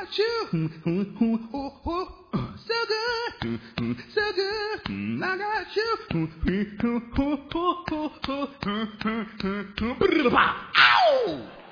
got you. So good, so good. I got you. Ow!